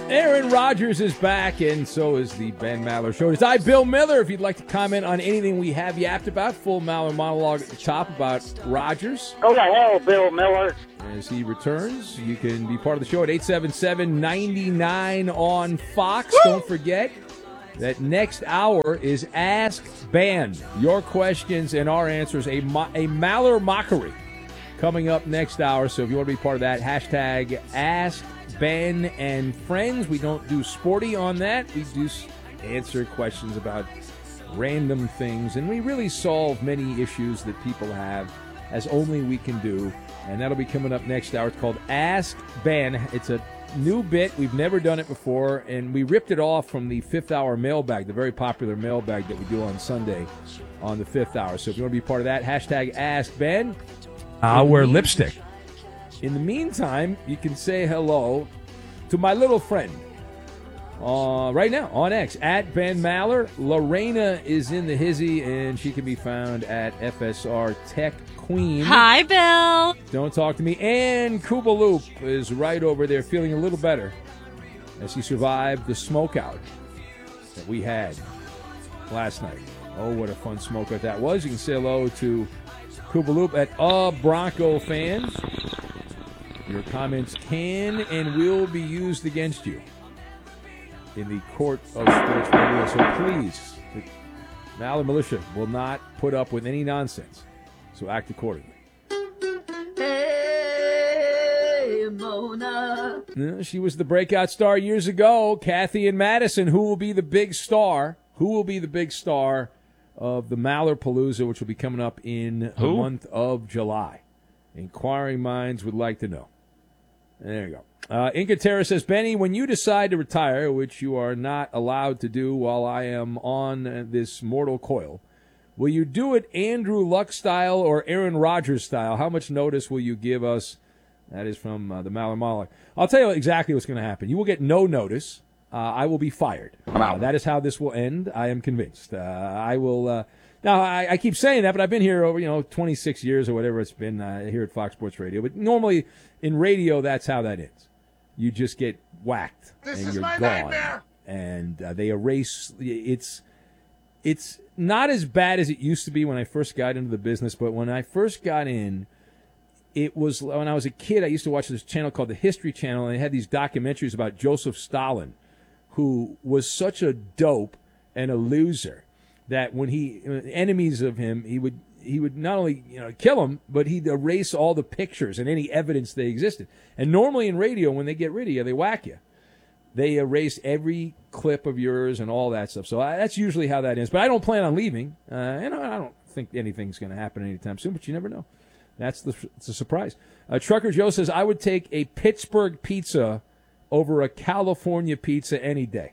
Aaron Rodgers is back, and so is the Ben Maller Show. It's I, Bill Miller. If you'd like to comment on anything we have yapped about, full Maller monologue at the top about Rodgers. Go to hell, Bill Miller. As he returns, you can be part of the show at 877-99 on Fox. Woo! Don't forget that next hour is Ask Ben. Your questions and our answers, a Maller mockery coming up next hour. So if you want to be part of that, hashtag Ask Ben and Friends. We don't do sporty on that. We do answer questions about random things, and we really solve many issues that people have as only we can do. And that'll be coming up next hour. It's called Ask Ben. It's a new bit. We've never done it before, and we ripped it off from the Fifth Hour mailbag, the very popular mailbag that we do on Sunday on the Fifth Hour. So if you want to be part of that, hashtag Ask Ben. I'll wear lipstick. In the meantime, you can say hello to my little friend right now on X, at Ben Maller. Lorena is in the hizzy, and she can be found at FSR Tech Queen. Hi, Bill. Don't talk to me. And Kubaloop is right over there feeling a little better as he survived the smokeout that we had last night. Oh, what a fun smokeout that was. You can say hello to Kubaloop at Bronco Fan. Your comments can and will be used against you in the court of sports radio. So please, the Maller Militia will not put up with any nonsense. So act accordingly. Hey, Mona. She was the breakout star years ago. Kathy and Madison. Who will be the big star? Who will be the big star of the Maller Palooza, which will be coming up in the month of July? Inquiring minds would like to know. There you go. Inca Terra says, Benny, when you decide to retire, which you are not allowed to do while I am on this mortal coil, will you do it Andrew Luck style or Aaron Rodgers style? How much notice will you give us? That is from the Maller Monologue. I'll tell you exactly what's going to happen. You will get no notice. I will be fired. That is how this will end. I am convinced. I will... Now, I keep saying that, but I've been here over, 26 years or whatever it's been here at Fox Sports Radio. But normally in radio, that's how that ends. You just get whacked and you're gone. Nightmare. And they erase. It's not as bad as it used to be when I first got into the business. But when I first got in, it was when I was a kid. I used to watch this channel called the History Channel, and they had these documentaries about Joseph Stalin, who was such a dope and a loser that when enemies of him, he would not only kill them, but he'd erase all the pictures and any evidence they existed. And normally in radio, when they get rid of you, they whack you. They erase every clip of yours and all that stuff. So that's usually how that ends. But I don't plan on leaving. And I don't think anything's going to happen anytime soon, but you never know. It's a surprise. Trucker Joe says, I would take a Pittsburgh pizza over a California pizza any day.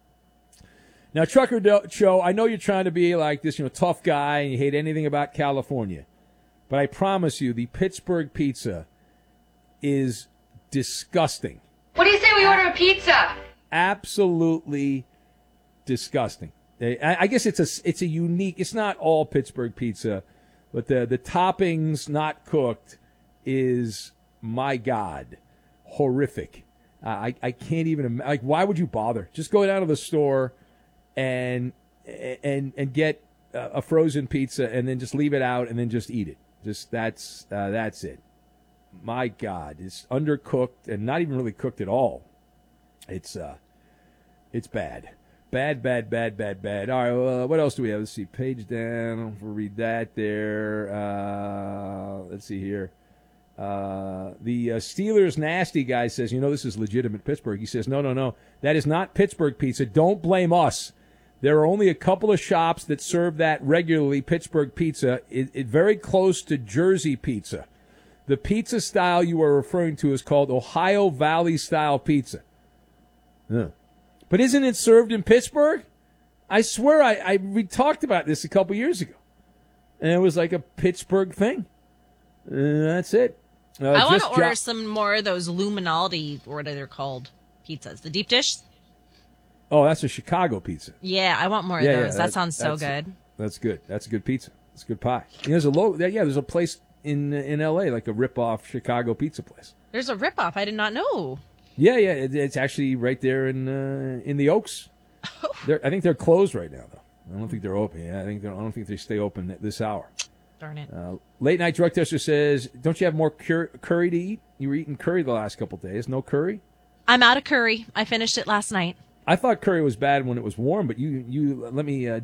Now, Trucker Joe, I know you're trying to be like this, tough guy, and you hate anything about California. But I promise you, the Pittsburgh pizza is disgusting. What do you say we order a pizza? Absolutely disgusting. I guess it's a unique. It's not all Pittsburgh pizza, but the toppings not cooked is, my God, horrific. I can't even why would you bother? Just go down to the store and get a frozen pizza and then just leave it out and then just eat it. Just that's it. My God, it's undercooked and not even really cooked at all. It's bad. Bad. All right, what else do we have? Let's see. Page down. We'll read that there. Let's see here. The Steelers nasty guy says, this is legitimate Pittsburgh. He says, no. That is not Pittsburgh pizza. Don't blame us. There are only a couple of shops that serve that regularly, Pittsburgh pizza. It very close to Jersey pizza. The pizza style you are referring to is called Ohio Valley style pizza. Yeah. But isn't it served in Pittsburgh? I swear we talked about this a couple years ago. And it was like a Pittsburgh thing. That's it. I want to order some more of those Luminaldi, or what are they called, pizzas. The deep dish? Oh, that's a Chicago pizza. Yeah, I want more of those. That sounds so good. That's good. That's a good pizza. It's a good pie. There's a place in L.A., like a rip-off Chicago pizza place. There's a rip-off. I did not know. Yeah, it's actually right there in the Oaks. I think they're closed right now, though. I don't think they're open. Yeah, I don't think they stay open this hour. Darn it. Late night drug tester says, "Don't you have more curry to eat? You were eating curry the last couple of days. No curry." I'm out of curry. I finished it last night. I thought curry was bad when it was warm, but you let me